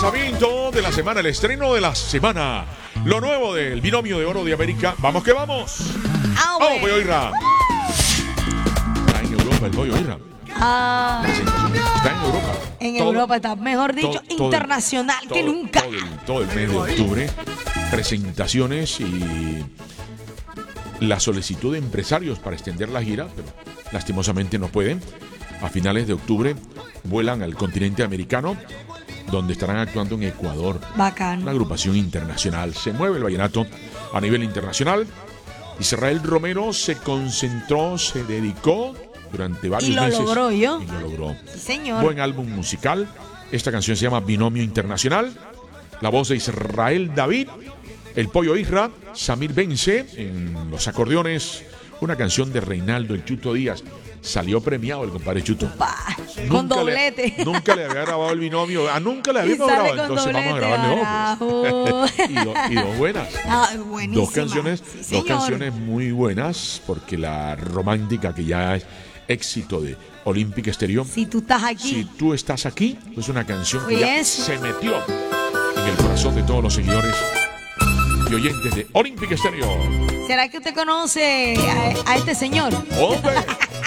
lanzamiento de la semana, el estreno de la semana. Lo nuevo del Binomio de Oro de América. ¡Vamos que vamos! ¡Vamos, Pollo Irra! Está en Europa el Pollo Irra. Está en Europa. En Europa está, mejor dicho, internacional que nunca. Todo el mes de octubre. Presentaciones y la solicitud de empresarios para extender la gira, pero lastimosamente no pueden. A finales de octubre vuelan al continente americano, donde estarán actuando en Ecuador. Bacán. Una agrupación internacional. Se mueve el vallenato a nivel internacional. Israel Romero se concentró, se dedicó durante varios meses. Y lo logró, ¿yo? Y lo logró. Sí, señor. Buen álbum musical. Esta canción se llama Binomio Internacional. La voz de Israel David, el Pollo Isra, Samir Bence en los acordeones. Una canción de Reinaldo el Chuto Díaz. Salió premiado el compadre Chuto. Con doblete. Nunca le había grabado el binomio. Nunca le habíamos grabado. Entonces doblete, vamos a grabarle dos. y dos buenas. Dos canciones muy buenas, porque la romántica, que ya es éxito de Olympic Stereo. Si tú estás aquí. Si tú estás aquí, es una canción que ya se metió en el corazón de todos los seguidores y oyentes de Olympic Stereo. ¿Será que usted conoce a este señor? ¡Hombre!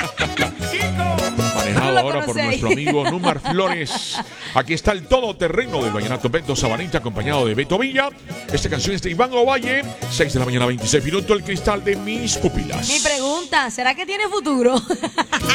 Manejado ahora por nuestro amigo Númar Flores. Aquí está el todoterreno del vallenato Beto Sabanita, acompañado de Beto Villa. Esta canción es de Iván Ovalle. 6 de la mañana, 26 minutos, el cristal de mis pupilas. Mi pregunta, ¿será que tiene futuro?